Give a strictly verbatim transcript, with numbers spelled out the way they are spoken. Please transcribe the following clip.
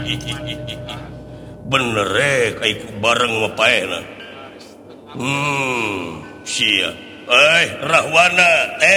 bener kayak bareng ngapain hmm si eh Rahwana